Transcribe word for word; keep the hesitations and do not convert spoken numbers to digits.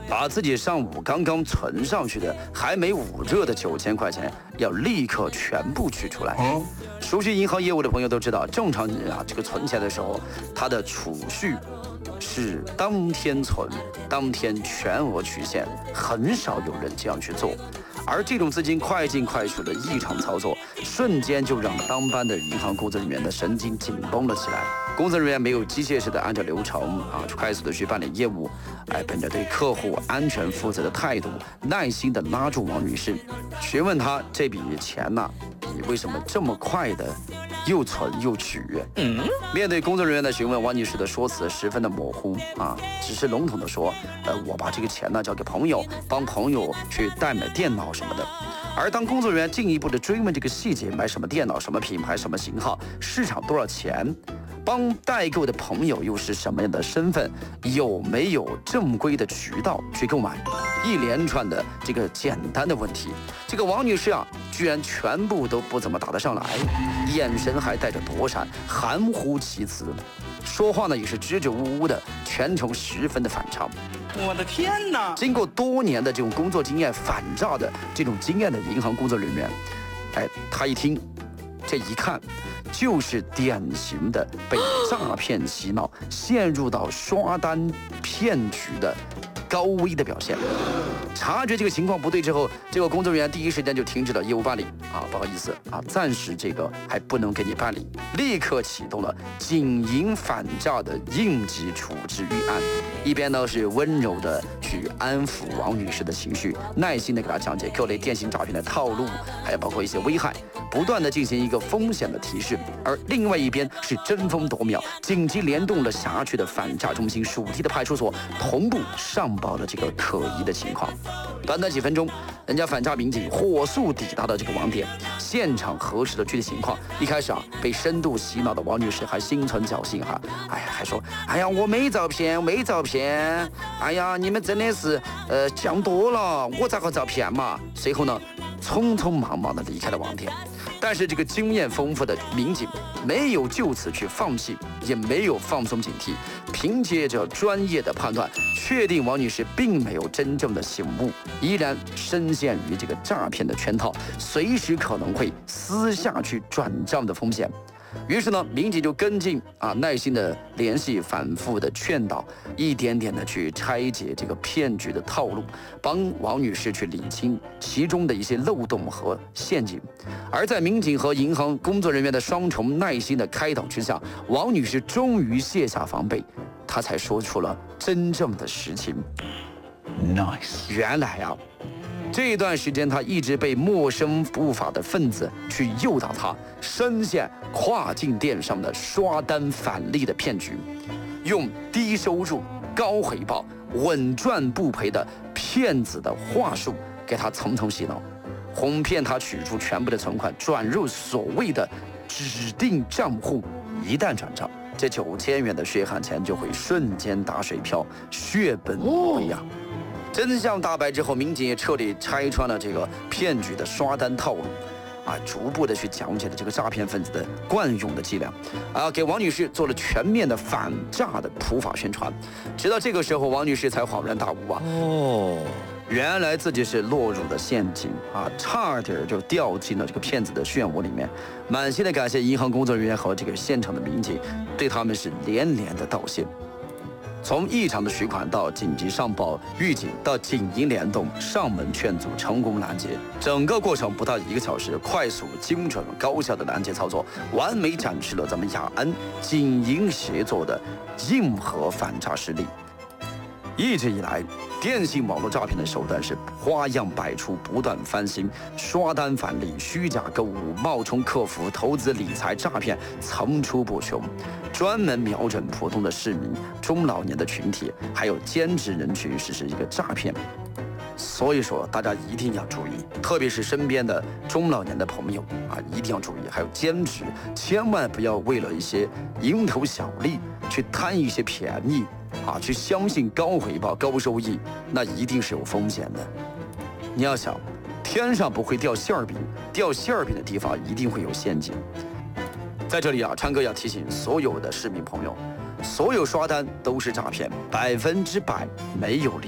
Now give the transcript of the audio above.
把自己上午刚刚存上去的还没捂热的九千块钱，要立刻全部取出来。熟悉银行业务的朋友都知道，正常人啊，这个存钱的时候，他的储蓄是当天存，当天全额取现，很少有人这样去做。而这种资金快进快出的异常操作，瞬间就让当班的银行工作人员的神经紧绷了起来。工作人员没有机械式的按照流程啊，快速的去办理业务，哎，本着对客户安全负责的态度，耐心的拉住王女士，询问她这笔钱呐、啊，你为什么这么快的又存又取？嗯，面对工作人员的询问，王女士的说辞十分的模糊啊，只是笼统的说，呃，我把这个钱呢交给朋友，帮朋友去代买电脑什么的。而当工作人员进一步的追问这个细节，买什么电脑、什么品牌、什么型号、市场多少钱，帮代购的朋友又是什么样的身份，有没有正规的渠道去购买，一连串的这个简单的问题，这个王女士啊，居然全部都不怎么答得上来，眼神还带着躲闪，含糊其辞，说话呢也是支支吾吾的，全程十分的反常。 我的天哪！ 经过多年的这种工作经验，反诈的这种经验的银行工作人员，哎，他一听，这一看，就是典型的被诈骗洗脑，陷入到刷单骗局的高危的表现。察觉这个情况不对之后，这个工作人员第一时间就停止了业务办理啊，不好意思啊，暂时这个还不能给你办理，立刻启动了警银反诈的应急处置预案。一边呢是温柔的去安抚王女士的情绪，耐心的给她讲解各类电信诈骗的套路，还有包括一些危害，不断的进行一个风险的提示。而另外一边是争分夺秒，紧急联动了辖区的反诈中心、属地的派出所，同步上报了这个可疑的情况。短短几分钟，人家反诈民警火速抵达了这个网点，现场核实了具体情况。一开始啊，被深度洗脑的王女士还心存侥幸哈，哎呀，还说，哎呀，我没照片，没照片，哎呀，你们真的是呃讲多了，我咋个照片嘛？随后呢，匆匆忙忙的离开了网点。但是这个经验丰富的民警没有就此去放弃，也没有放松警惕，凭借着专业的判断，确定王女士并没有真正的醒悟，依然深陷于这个诈骗的圈套，随时可能会私下去转账的风险。于是呢，民警就跟进啊，耐心的联系，反复的劝导，一点点的去拆解这个骗局的套路，帮王女士去理清其中的一些漏洞和陷阱。而在民警和银行工作人员的双重耐心的开导之下，王女士终于卸下防备，她才说出了真正的实情。 Nice， 原来啊，这段时间，他一直被陌生不法的分子去诱导他深陷跨境电商的刷单返利的骗局，用低收入、高回报、稳赚不赔的骗子的话术给他层层洗脑，哄骗他取出全部的存款转入所谓的指定账户，一旦转账，这九千元的血汗钱就会瞬间打水漂，血本无归呀。真相大白之后，民警也彻底拆穿了这个骗局的刷单套路，啊，逐步的去讲解了这个诈骗分子的惯用的伎俩，啊，给王女士做了全面的反诈的普法宣传。直到这个时候，王女士才恍然大悟啊，哦，原来自己是落入了陷阱啊，差点就掉进了这个骗子的漩涡里面。满心的感谢银行工作人员和这个现场的民警，对他们是连连的道谢。从异常的取款到紧急上报预警，到警银联动上门劝阻，成功拦截，整个过程不到一个小时，快速、精准、高效的拦截操作，完美展示了咱们雅安警银协作的硬核反诈实力。一直以来，电信网络诈骗的手段是花样百出，不断翻新，刷单返利、虚假购物、冒充客服、投资理财诈骗层出不穷，专门瞄准普通的市民、中老年的群体，还有兼职人群实施一个诈骗。所以说，大家一定要注意，特别是身边的中老年的朋友啊，一定要注意。还有兼职，千万不要为了一些蝇头小利去贪一些便宜啊，去相信高回报、高收益，那一定是有风险的。你要想，天上不会掉馅儿饼，掉馅儿饼的地方一定会有陷阱。在这里啊，川哥要提醒所有的市民朋友，所有刷单都是诈骗，百分之百没有利。